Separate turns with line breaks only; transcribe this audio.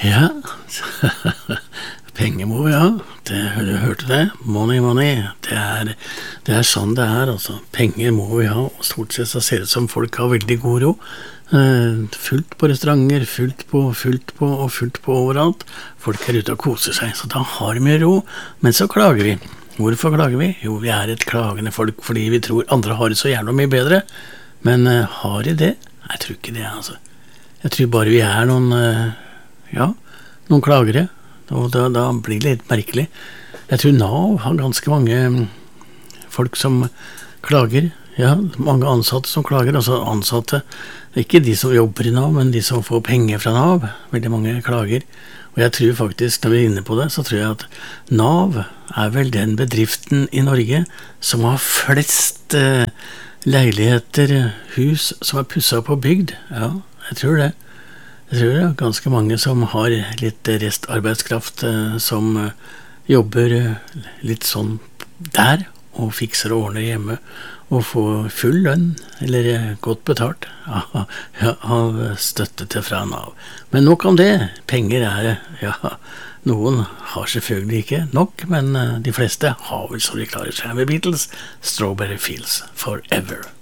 Ja, penger må vi ha. Du hørte det. Money, money. Det er sånn det er, altså. Penger må vi ha, og stort sett så ser det ut som folk har veldig god råd. Fullt på restauranter, fullt på overalt. Folk er ute og koser seg, så da har de mye råd. Men så klager vi. Hvorfor klager vi? Jo, vi er et klagende folk fordi vi tror andre har det så jævla mye bedre. Men har de det? Jeg tror ikke det, altså. Jeg tror bare vi er noen klagere, og da blir det litt merkelig. Jeg tror Nav har ganske mange folk som klager, mange ansatte som klager, altså ansatte, ikke de som jobber i Nav, men de som får penger fra Nav, veldig mange klager. Og jeg tror faktisk, når vi er inne på det, så tror jeg at Nav er vel den bedriften i Norge som har flest leiligheter, hus som er pusset på bygd. Ja, jeg tror det. Jeg tror det er ganske mange som har litt restarbeidskraft som jobber litt sånn der og fikser og ordner hjemme og får full lønn eller godt betalt av støtte til fra Nav. Men nok om det. Penger noen har selvfølgelig ikke nok, men de fleste har vel så de klarer seg med Beatles. Strawberry Fields Forever.